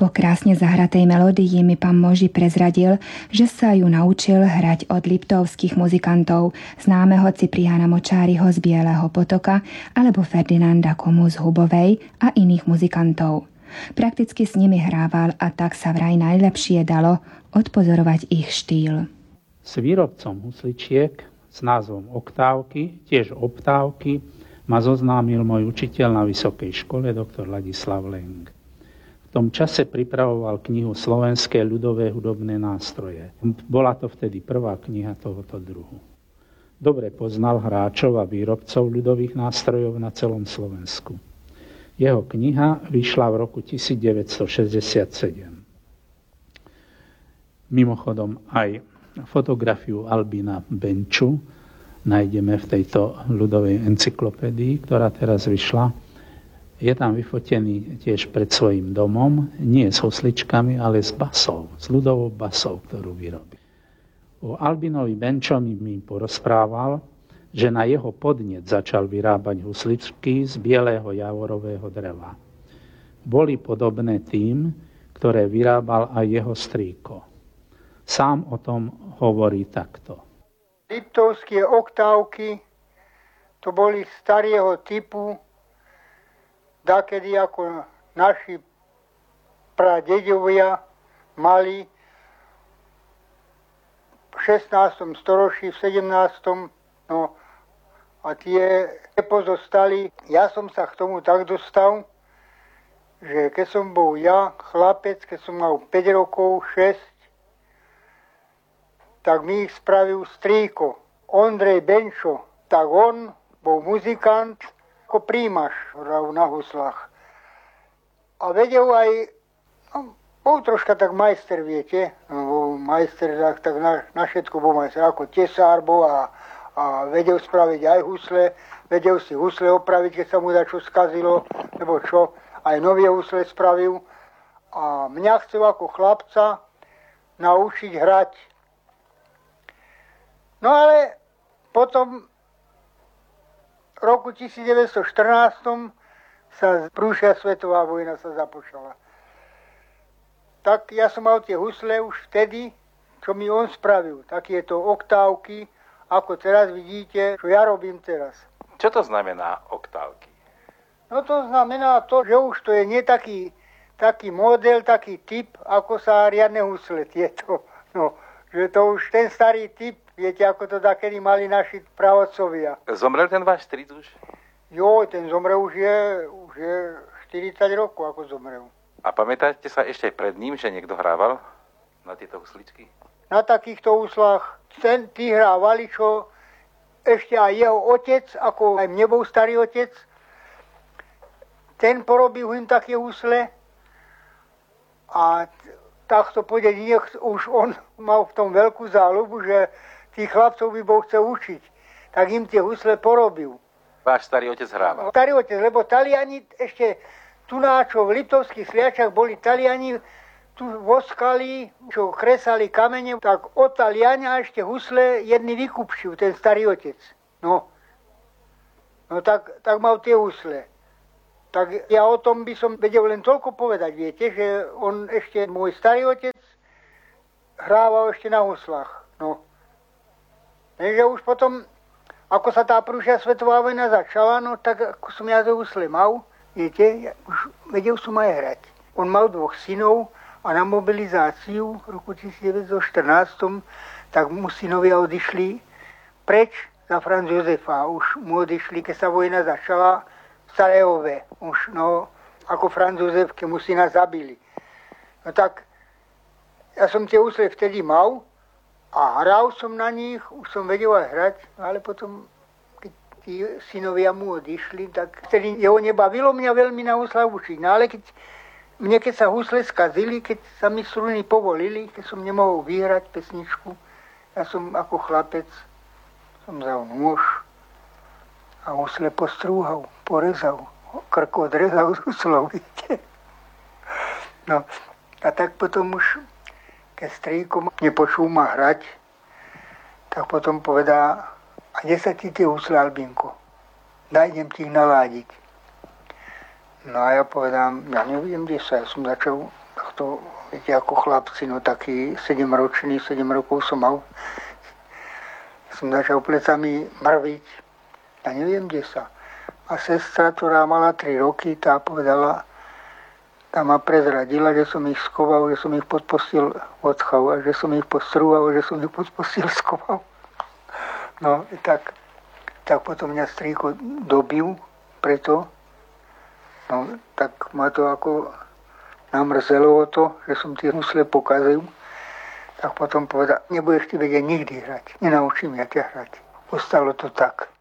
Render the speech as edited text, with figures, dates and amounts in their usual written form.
Po krásne zahratej melódii mi pán Moži prezradil, že sa ju naučil hrať od liptovských muzikantov, známeho Cipriana Močáriho z Bieleho Potoka alebo Ferdinanda Komu z Hubovej a iných muzikantov. Prakticky s nimi hrával a tak sa vraj najlepšie dalo odpozorovať ich štýl. S výrobcom husličiek s názvom Oktávky, tiež Optávky, ma zoznámil môj učiteľ na vysokej škole, doktor Ladislav Leng. V tom čase pripravoval knihu Slovenské ľudové hudobné nástroje. Bola to vtedy prvá kniha tohoto druhu. Dobre poznal hráčov a výrobcov ľudových nástrojov na celom Slovensku. Jeho kniha vyšla v roku 1967. Mimochodom aj fotografiu Albina Benču nájdeme v tejto ľudovej encyklopédii, ktorá teraz vyšla. Je tam vyfotený tiež pred svojím domom, nie s husličkami, ale s basou, s ľudovou basou, ktorú vyrobil. O Albinovi Benčovi mi porozprával, že na jeho podnet začal vyrábať husličky z bielého javorového dreva. Boli podobné tým, ktoré vyrábal aj jeho strýko. Sám o tom hovorí takto. Liptovské oktávky to boli starého typu, dakedy ako naši pradedovia mali v 16. storočí, v 17. No a tie nepozostali. Ja som sa k tomu tak dostal, že keď som bol ja chlapec, keď som mal 5 rokov, 6, tak mi ich spravil strýko. Ondrej Benčo, tak on bol muzikant, ako príjimaš na huslách. A vedel aj, no, bol troška tak majster, viete, bol majster, tak na všetko bol majster, ako tesár bol a vedel spraviť aj husle, vedel si husle opraviť, keď sa mu dačo skazilo, nebo čo, aj nové husle spravil. A mňa chcel ako chlapca naučiť hrať. No ale potom v roku 1914 sa prúšia svetová vojna sa započala. Tak ja som mal tie husle už vtedy, čo mi on spravil. Takéto oktávky, ako teraz vidíte, čo ja robím teraz. Čo to znamená oktávky? No to znamená to, že už to je nie taký model, taký typ, ako sa riadne husle tieto. No, že to už ten starý typ, viete, ako to takedy mali naši pravodcovia. Zomrel ten váš stric už? Jo, ten zomrel už je 40 rokov, ako zomrel. A pamätáte sa ešte aj pred ním, že niekto hrával na tieto husličky? Na takýchto huslách tí hrávali, čo ešte aj jeho otec, ako aj mne bol starý otec, ten porobil im také husle a takto po dedine už on mal v tom veľkú záľubu, že tých chlapcov by bol chcel učiť, tak im tie husle porobil. Váš starý otec hrával? Starý otec, lebo Taliani ešte tunáčo v Liptovských Sliačach boli Taliani, tu voskali, čo kresali kamene, tak od Taliania ešte husle jedni vykupšil, ten starý otec. No tak mal tie husle. Tak ja o tom by som vedel len toľko povedať, viete, že on ešte, môj starý otec, hrával ešte na huslách. No. Takže už potom, ako sa tá prvá svetová vojna začala, no tak ako som ja to husle mal, viete, už vedel som aj hrať. On mal 2 synov a na mobilizáciu v roku 1914, tak mu synovia odišli preč za Franz Jozefa. Už mu odišli, keď sa vojna začala, v Sarajeve. Už, ako Franz Jozef, keď mu syna zabili. No tak, ja som tie husle vtedy mal a hral som na nich, už som vedel aj hrať, ale potom, keď tí synovia mu odišli, tak vtedy jeho nebavilo mňa veľmi na huslách učiť. No ale keď sa husle skazili, keď sa mi struny povolili, keď som nemohol vyhrať pesničku, ja som ako chlapec som vzal nôž a husle postrúhal, porezal, krk odrezal z huslov, viete. No a tak potom už, keď strýko nepočul ma hrať, tak potom povedá, a kde sa ti tie husle, Albinko? Dajdem ti ich naládiť. No a ja povedám, ja neviem, kde sa, ja som začal tak to, viete, ako chlapci, no taký 7-ročný, 7 rokov som mal. Som začal plecami mrviť. Ja neviem, kde sa. A sestra, ktorá mala 3 roky, tá povedala, tá ma prezradila, že som ich skoval, že som ich pod postel odchal a že som ich postrúval, že som ich pod postel skoval. No, tak potom mňa strýko dobil preto. No, tak ma to ako namrzelo o to, že som tie husle pokazil. Tak potom povedal, nebudeš ty vedieť nikdy hrať, nenaučím ja ťa hrať. Ostalo to tak.